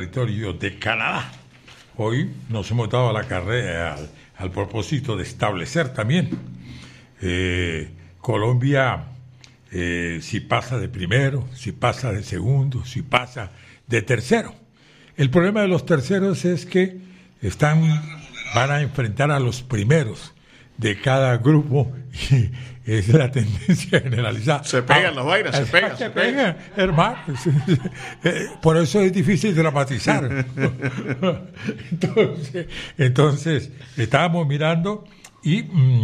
territorio de Canadá. Hoy nos hemos dado la carrera al propósito de establecer también Colombia, si pasa de primero, si pasa de segundo, si pasa de tercero. El problema de los terceros es que van a enfrentar a los primeros de cada grupo y es la tendencia generalizada. Se pegan las vainas, se pegan, hermano. Por eso es difícil dramatizar. Entonces estábamos mirando y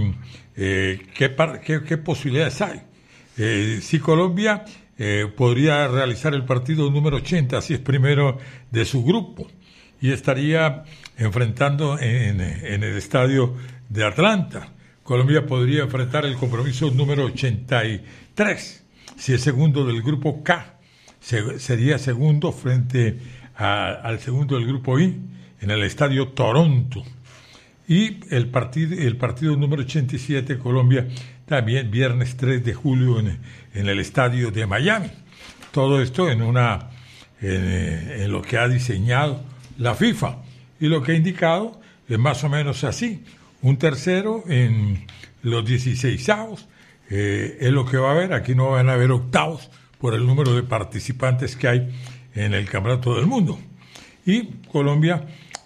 qué posibilidades hay. Si Colombia podría realizar el partido número 80, si es primero de su grupo, y estaría enfrentando en el estadio de Atlanta. Colombia podría enfrentar el compromiso número 83, si es segundo del grupo K, sería segundo frente al segundo del grupo I, en el estadio Toronto. Y el partido número 87, Colombia, también viernes 3 de julio en el estadio de Miami. Todo esto en lo que ha diseñado la FIFA. Y lo que ha indicado es más o menos así. Un tercero en los 16avos es lo que va a haber. Aquí no van a haber octavos por el número de participantes que hay en el Campeonato del Mundo. Y Colombia,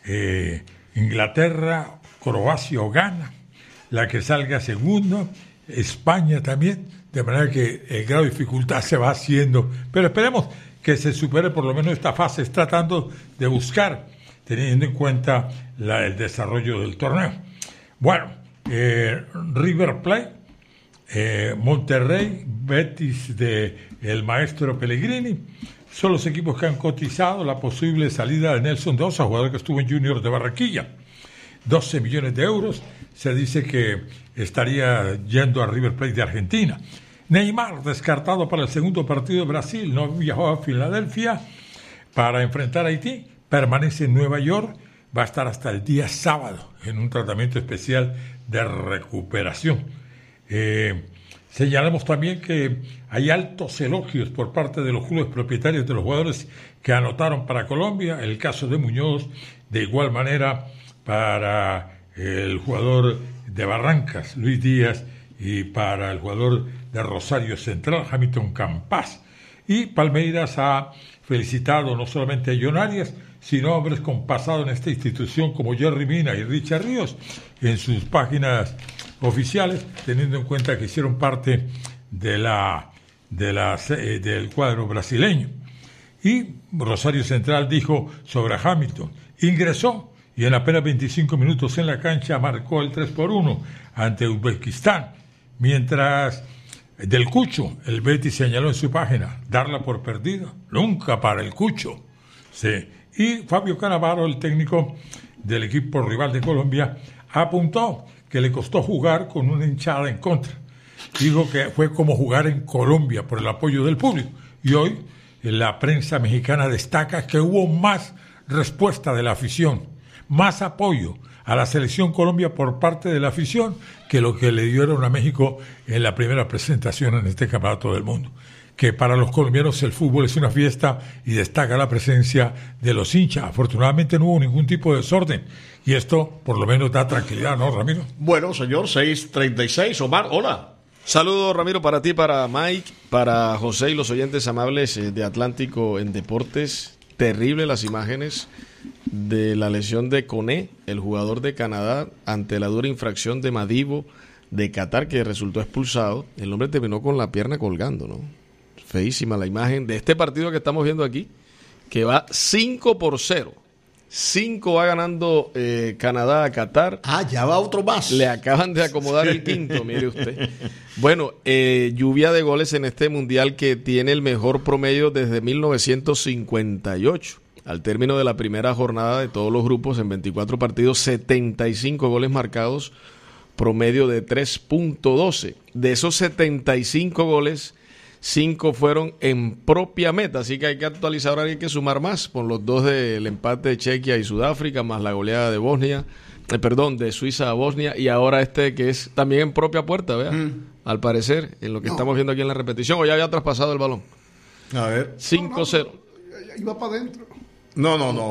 Inglaterra, Croacia o Ghana, la que salga segunda, España también, de manera que el grado de dificultad se va haciendo, pero esperemos que se supere por lo menos esta fase, tratando de buscar, teniendo en cuenta el desarrollo del torneo. Bueno, River Plate, Monterrey, Betis el maestro Pellegrini, son los equipos que han cotizado la posible salida de Nelson de Osa, jugador que estuvo en Junior de Barranquilla. 12 millones de euros, se dice que estaría yendo a River Plate de Argentina. Neymar, descartado para el segundo partido de Brasil, no viajó a Filadelfia para enfrentar a Haití, permanece en Nueva York, va a estar hasta el día sábado en un tratamiento especial de recuperación. Señalamos también que hay altos elogios por parte de los clubes propietarios de los jugadores que anotaron para Colombia, el caso de Muñoz, de igual manera para el jugador de Barrancas, Luis Díaz, y para el jugador de Rosario Central, Hamilton Campas. Y Palmeiras ha felicitado no solamente a John Arias, sino a hombres con pasado en esta institución como Jerry Mina y Richard Ríos en sus páginas oficiales, teniendo en cuenta que hicieron parte del cuadro brasileño. Y Rosario Central dijo sobre Hamilton, ingresó y en apenas 25 minutos en la cancha marcó el 3-1 ante Uzbekistán, mientras del Cucho, el Betis señaló en su página, darla por perdida, nunca para el Cucho. Sí. Y Fabio Cannavaro, el técnico del equipo rival de Colombia, apuntó que le costó jugar con una hinchada en contra. Dijo que fue como jugar en Colombia por el apoyo del público. Y hoy la prensa mexicana destaca que hubo más respuesta de la afición, más apoyo a la selección Colombia por parte de la afición que lo que le dieron a México en la primera presentación en este Campeonato del Mundo. Que para los colombianos el fútbol es una fiesta y destaca la presencia de los hinchas. Afortunadamente no hubo ningún tipo de desorden y esto por lo menos da tranquilidad, ¿no, Ramiro? Bueno, señor, 6:36. Omar, hola. Saludos, Ramiro, para ti, para Mike, para José y los oyentes amables de Atlántico en Deportes. Terrible las imágenes de la lesión de Koné, el jugador de Canadá, ante la dura infracción de Madibo de Qatar, que resultó expulsado. El hombre terminó con la pierna colgando, ¿no? Feísima la imagen de este partido que estamos viendo aquí, que va 5-0. 5 va ganando Canadá a Qatar. Ya va otro más. Le acaban de acomodar el quinto, mire usted. Bueno, lluvia de goles en este mundial que tiene el mejor promedio desde 1958. Al término de la primera jornada de todos los grupos, en 24 partidos, 75 goles marcados, promedio de 3.12. De esos 75 goles, 5 fueron en propia meta, así que hay que actualizar, ahora hay que sumar más, con los 2 del empate de Chequia y Sudáfrica, más la goleada de de Suiza a Bosnia, y ahora este que es también en propia puerta, vea, al parecer, en lo que estamos viendo aquí en la repetición, o ya había traspasado el balón. A ver. 5-0. Iba para adentro. No.